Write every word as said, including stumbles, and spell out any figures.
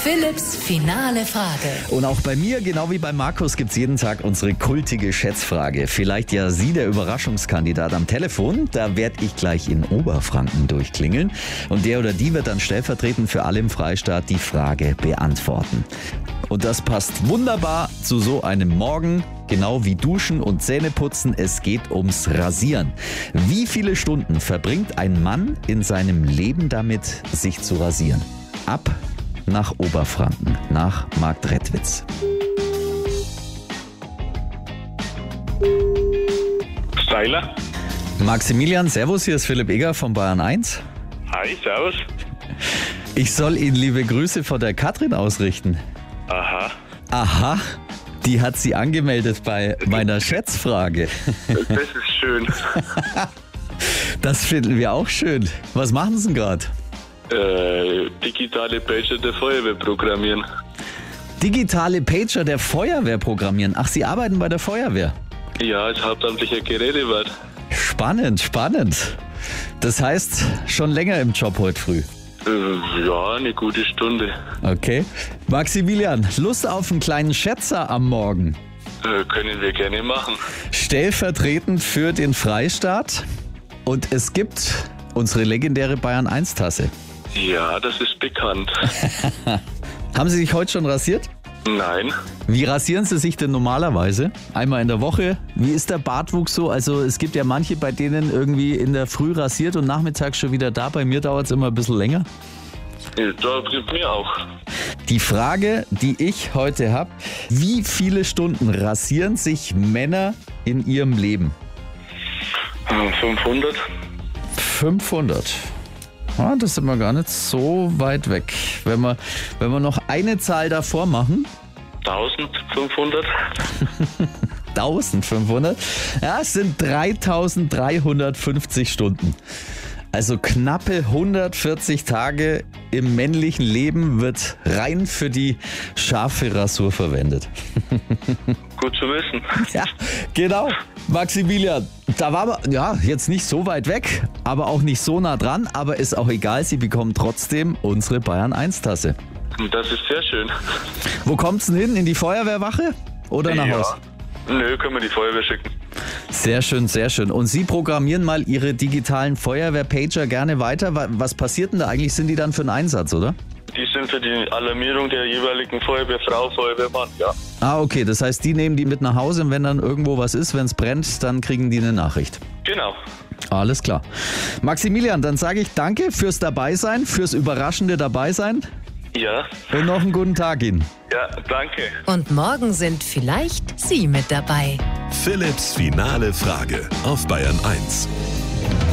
Philipps finale Frage. Und auch bei mir, genau wie bei Markus, gibt's jeden Tag unsere kultige Schätzfrage. Vielleicht ja Sie der Überraschungskandidat am Telefon. Da werde ich gleich in Oberfranken durchklingeln. Und der oder die wird dann stellvertretend für alle im Freistaat die Frage beantworten. Und das passt wunderbar zu so einem Morgen, genau wie Duschen und Zähneputzen. Es geht ums Rasieren. Wie viele Stunden verbringt ein Mann in seinem Leben damit, sich zu rasieren? Ab nach Oberfranken, nach Marktredwitz. Seiler. Maximilian, servus, hier ist Philipp Eger von Bayern eins. Hi, servus. Ich soll Ihnen liebe Grüße von der Katrin ausrichten. Aha. Aha, die hat sie angemeldet bei meiner Schätzfrage. Das ist schön. Das finden wir auch schön. Was machen Sie denn gerade? Äh, digitale Pager der Feuerwehr programmieren. Digitale Pager der Feuerwehr programmieren. Ach, Sie arbeiten bei der Feuerwehr? Ja, als hauptamtlicher Gerätewart. Spannend, spannend. Das heißt, schon länger im Job heute früh. Äh, ja, eine gute Stunde. Okay. Maximilian, Lust auf einen kleinen Schätzer am Morgen? Äh, können wir gerne machen. Stellvertretend für den Freistaat. Und es gibt unsere legendäre Bayern eins Tasse. Ja, das ist bekannt. Haben Sie sich heute schon rasiert? Nein. Wie rasieren Sie sich denn normalerweise? Einmal in der Woche? Wie ist der Bartwuchs so? Also es gibt ja manche, bei denen irgendwie in der Früh rasiert und nachmittags schon wieder da. Bei mir dauert es immer ein bisschen länger. Ja, da gibt mir auch. Die Frage, die ich heute habe: Wie viele Stunden rasieren sich Männer in ihrem Leben? fünfhundert. fünfhundert. Ja, das sind wir gar nicht so weit weg. Wenn wir, wenn wir noch eine Zahl davor machen. eintausendfünfhundert. eintausendfünfhundert? Ja, es sind dreitausenddreihundertfünfzig Stunden. Also knappe hundertvierzig Tage im männlichen Leben wird rein für die scharfe Rasur verwendet. Gut zu wissen. Ja, genau. Maximilian, da waren wir ja jetzt nicht so weit weg, aber auch nicht so nah dran. Aber ist auch egal, Sie bekommen trotzdem unsere Bayern eins Tasse. Das ist sehr schön. Wo kommt's denn hin? In die Feuerwehrwache oder nach ja. Haus? Nö, können wir die Feuerwehr schicken. Sehr schön, sehr schön. Und Sie programmieren mal Ihre digitalen Feuerwehr-Pager gerne weiter. Was passiert denn da eigentlich? Sind die dann für einen Einsatz, oder? Die sind für die Alarmierung der jeweiligen Feuerwehrfrau, Feuerwehrmann, ja. Ah, okay. Das heißt, die nehmen die mit nach Hause und wenn dann irgendwo was ist, wenn es brennt, dann kriegen die eine Nachricht. Genau. Alles klar. Maximilian, dann sage ich danke fürs Dabeisein, fürs überraschende Dabeisein. Ja. Und noch einen guten Tag Ihnen. Ja, danke. Und morgen sind vielleicht Sie mit dabei. Philipps finale Frage auf Bayern eins.